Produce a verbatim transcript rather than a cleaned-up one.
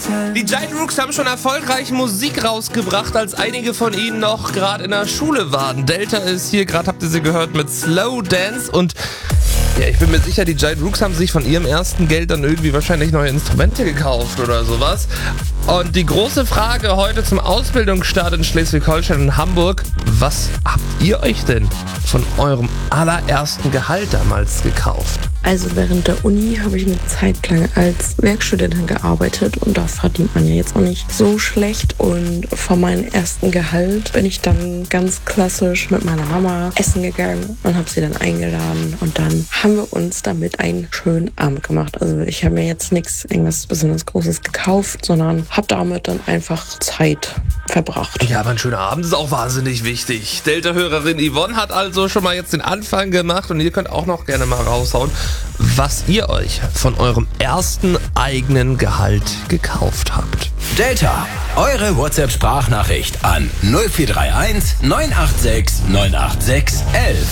Die Giant Rooks haben schon erfolgreich Musik rausgebracht, als einige von ihnen noch gerade in der Schule waren. Delta ist hier, gerade habt ihr sie gehört, mit Slow Dance und ja, ich bin mir sicher, die Giant Rooks haben sich von ihrem ersten Geld dann irgendwie wahrscheinlich neue Instrumente gekauft oder sowas. Und die große Frage heute zum Ausbildungsstart in Schleswig-Holstein und Hamburg: Was habt ihr euch denn von eurem allerersten Gehalt damals gekauft? Also während der Uni habe ich eine Zeit lang als Werkstudentin gearbeitet und da verdient man ja jetzt auch nicht so schlecht. Und von meinem ersten Gehalt bin ich dann ganz klassisch mit meiner Mama essen gegangen und habe sie dann eingeladen und dann haben wir uns damit einen schönen Abend gemacht. Also ich habe mir jetzt nichts irgendwas besonders Großes gekauft, sondern habe damit dann einfach Zeit verbracht. Ja, aber ein schöner Abend ist auch wahnsinnig wichtig. Delta-Hörerin Yvonne hat also schon mal jetzt den Anfang gemacht und ihr könnt auch noch gerne mal raushauen, was ihr euch von eurem ersten eigenen Gehalt gekauft habt. Delta, eure WhatsApp-Sprachnachricht an null vier drei eins neun acht sechs neun acht sechs elf.